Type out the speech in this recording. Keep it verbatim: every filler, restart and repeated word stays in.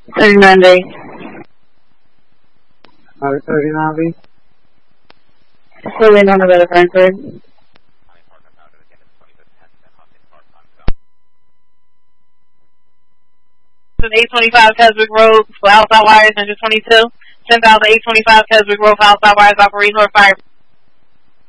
thirty-nine days. Are thirty-nine days? Still waiting on the weather record. eight twenty-five Keswick Road, outside wires, engine twenty-two. ten thousand eight twenty-five Keswick Road, outside wires, operating or fire.